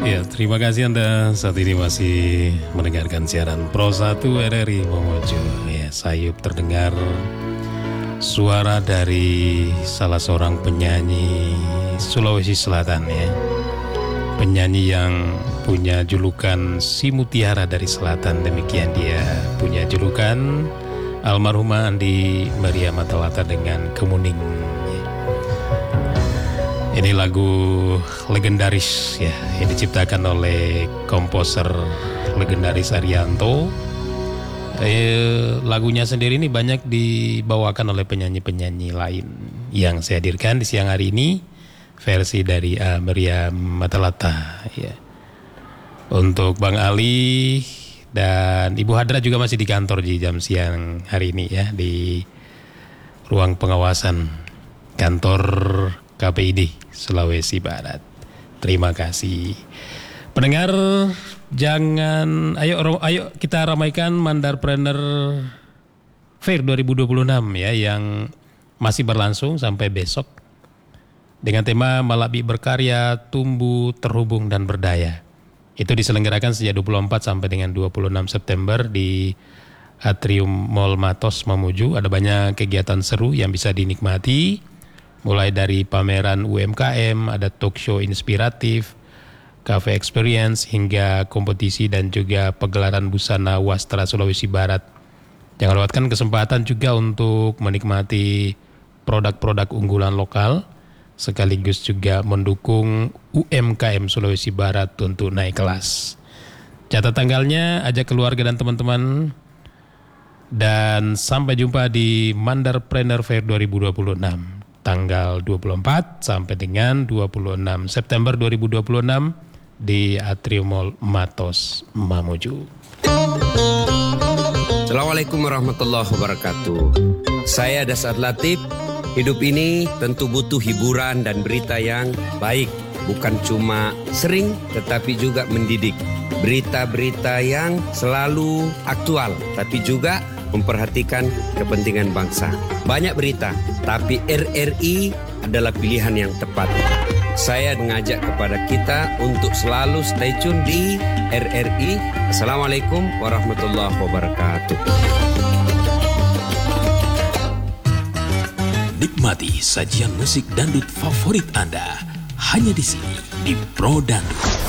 Ya, terima kasih Anda saat ini masih mendengarkan siaran Pro 1 RRI Mamuju. Ya, sayup terdengar suara dari salah seorang penyanyi Sulawesi Selatan ya. Penyanyi yang punya julukan si Mutiara dari Selatan, demikian dia punya julukan, almarhumah Andi Maria Matalata dengan Kemuning. Ini lagu legendaris ya, yang diciptakan oleh komposer legendaris Arianto. Lagunya sendiri ini banyak dibawakan oleh penyanyi-penyanyi lain. Yang saya hadirkan di siang hari ini versi dari Maria Matalata ya. Untuk Bang Ali dan Ibu Hadra juga masih di kantor di jam siang hari ini ya, di ruang pengawasan kantor KPID Sulawesi Barat. Terima kasih. Pendengar, ayo kita ramaikan Mandarpreneur Fair 2026 ya, yang masih berlangsung sampai besok dengan tema Malabi Berkarya, Tumbuh, Terhubung dan Berdaya. Itu diselenggarakan sejak 24 sampai dengan 26 September di Atrium Mall Matos Mamuju. Ada banyak kegiatan seru yang bisa dinikmati, mulai dari pameran UMKM, ada talk show inspiratif, cafe experience, hingga kompetisi dan juga pegelaran busana wastra Sulawesi Barat. Jangan lewatkan kesempatan juga untuk menikmati produk-produk unggulan lokal, sekaligus juga mendukung UMKM Sulawesi Barat untuk naik kelas. Catat tanggalnya, ajak keluarga dan teman-teman, dan sampai jumpa di Mandarpreneur Fair 2026. Tanggal 24 sampai dengan 26 September 2026 di Atrium Mall Matos Mamuju. Assalamualaikum warahmatullahi wabarakatuh. Saya Dasar Latif. Hidup ini tentu butuh hiburan dan berita yang baik, bukan cuma sering tetapi juga mendidik. Berita-berita yang selalu aktual tapi juga memperhatikan kepentingan bangsa. Banyak berita, tapi RRI adalah pilihan yang tepat. Saya mengajak kepada kita untuk selalu stay tune di RRI. Assalamualaikum warahmatullahi wabarakatuh. Nikmati sajian musik dangdut favorit Anda hanya di sini di Pro Dangdut.